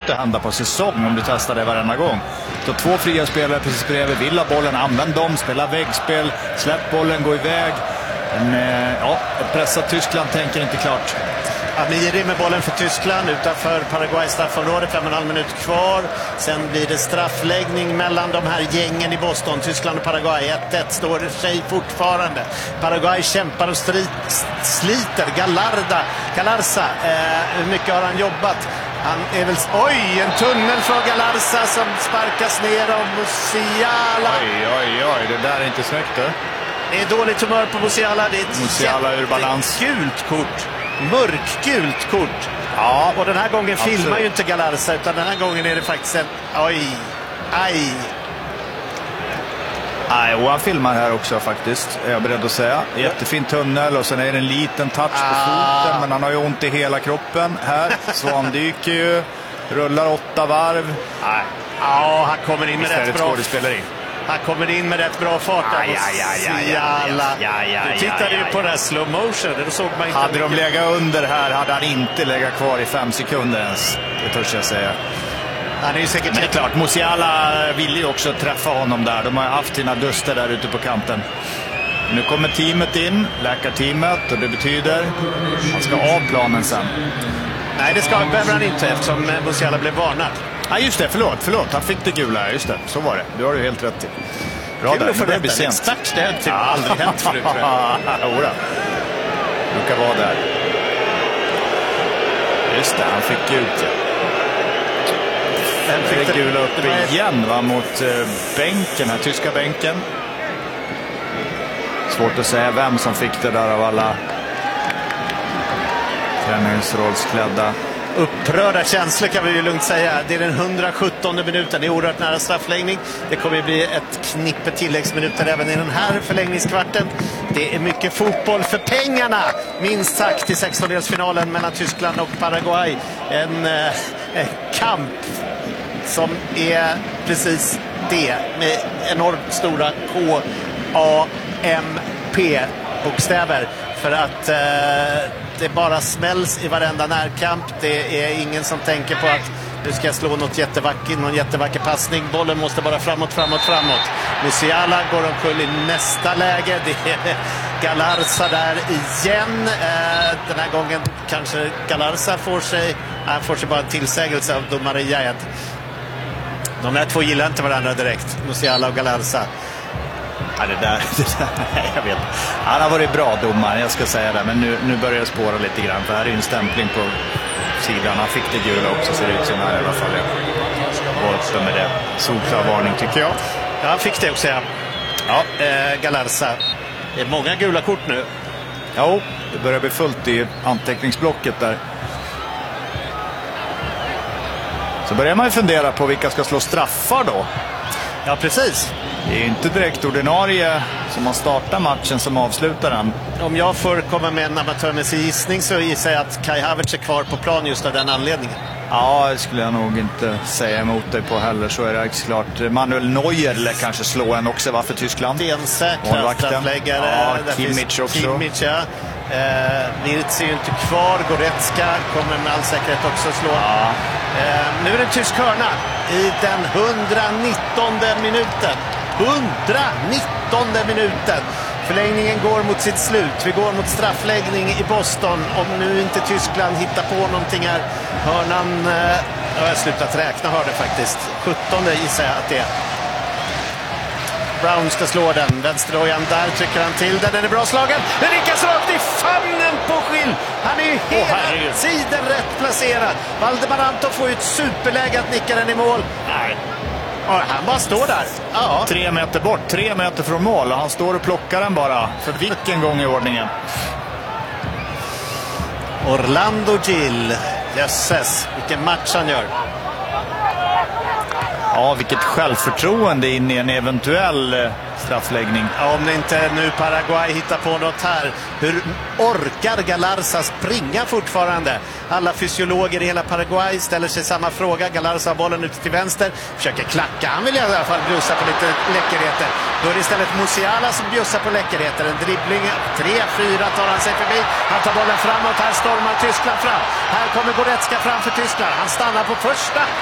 inte hända på säsong om du testar det varenda gång. Så 2 fria spelare precis bredvid, vill ha bollen, använd dem, spela väggspel, släpp bollen, gå iväg. Ett pressat Tyskland tänker inte klart. Amiri med bollen för Tyskland utanför Paraguays straffområde, 5,5 minuter kvar. Sen blir det straffläggning mellan de här gängen i Boston, Tyskland och Paraguay. 1-1 står det sig fortfarande. Paraguay kämpar och sliter. Galarza, hur mycket har han jobbat? Han är väl... Oj, en tunnel från Galarza som sparkas ner av Musiala. Oj, det där är inte snyggt. Det är dåligt humör på Musiala. Det är ett Musiala ur balans. Gult kort. Mörkgult kort. Ja, och den här gången filmar ju inte Galarza, utan den här gången är det faktiskt en... Och han filmar här också faktiskt, är jag beredd att säga. Jättefin tunnel och sen är det en liten touch på foten, men han har ju ont i hela kroppen. Här, Svan dyker ju, rullar 8 varv. Ja, han kommer in med rätt bra. Han kommer in med rätt bra fart. Du tittade ju på den här slow motion. Då såg man inte. Hade de legat under här hade han inte legat kvar i 5 sekunder ens. Det törs jag säga. Han är ju säkert... Men det är klart, Musiala ville ju också träffa honom där. De har haft sina duster där ute på kanten. Nu kommer teamet in, läkarteamet, och det betyder att han ska av planen sen. Nej, det behöver han inte eftersom Musiala blev varnad. Ja, just det, förlåt. Han fick det gula, just det. Så var det. Du har ju helt rätt i. Bra där, nu börjar det bli sent. Det har aldrig hänt förut, tror jag. Jodå. Brukar vara där. Just det, han fick ut. Han fick det gula upp igen, va, mot bänken här, tyska bänken. Svårt att säga vem som fick det där av alla träningsrollsklädda. Upprörda känslor kan vi ju lugnt säga. Det är den 117 minuten. Det är oerhört nära straffläggning. Det kommer att bli ett knippe tilläggsminuter även i den här förlängningskvarten. Det är mycket fotboll för pengarna, minst sagt, i 16-delsfinalen mellan Tyskland och Paraguay. En kamp som är precis det, med enormt stora KAMP-bokstäver. för att det bara smälls i varenda närkamp. Det är ingen som tänker på att nu ska jag slå någon jättevacker passning. Bollen måste bara framåt. Musiala går omkull i nästa läge. Det är Galarza där igen. Den här gången kanske Galarza får sig bara en tillsägelse av domare Jad. De här två gillar inte varandra direkt, Musiala och Galarza. Ja, det där, jag vet. Han har varit bra domare, jag ska säga det. Men nu börjar det spåra lite grann. För här är ju en stämpling på sidan. Han fick det gula också, ser det ut som här i alla fall. Jag med det. Solklar varning tycker jag. Ja, han fick det också, ja. Galarza. Det är många gula kort nu. Ja, det börjar bli fullt i anteckningsblocket där. Så börjar man ju fundera på vilka ska slå straffar då. Ja, precis. Det är ju inte direkt ordinarie som man startar matchen som avslutar den. Om jag får komma med en amatörmässig gissning så gissar jag att Kai Havertz är kvar på plan just av den anledningen. Ja, det skulle jag nog inte säga emot dig på heller. Så är det klart. Manuel Neuer eller kanske slå en också, varför Tyskland? Stensäkra straffläggare. Ja, Kimmich också. Kimmich, ja. Wirtz är ju inte kvar. Goretzka kommer med all säkerhet också slå. Ja. Nu är det en tysk hörna i den 119:e minuten. 119:e minuten. Förlängningen går mot sitt slut. Vi går mot straffläggning i Boston. Om nu inte Tyskland hittar på någonting här. Hörnan, jag har slutat räkna, hörde faktiskt. 17:e gissar jag att det är. Brown ska slå den. Vänsterdojan där trycker han till den. Den är bra slagen. Den riktas rakt i famnen på Schill. Han är ju hela tiden rätt placerad. Valdemar Antov får ju ett superläge att nicka den i mål. Nej. Han bara står där. Ja. 3 meter bort, 3 meter från mål. Och han står och plockar den bara. För vilken gång i ordningen. Orlando Gil. Jösses, vilken match han gör. Ja, vilket självförtroende in i en eventuell straffläggning. Ja, om det inte nu Paraguay hittar på något här. Hur orkar Galarza springa fortfarande? Alla fysiologer i hela Paraguay ställer sig samma fråga. Galarza har bollen ute till vänster. Försöker klacka. Han vill i alla fall bjussa på lite läckerheter. Då är det istället Musiala som bjussar på läckerheter. En dribbling. 3-4 tar han sig förbi. Han tar bollen framåt. Här stormar Tyskland fram. Här kommer Goretzka fram för Tyskland. Han stannar på första.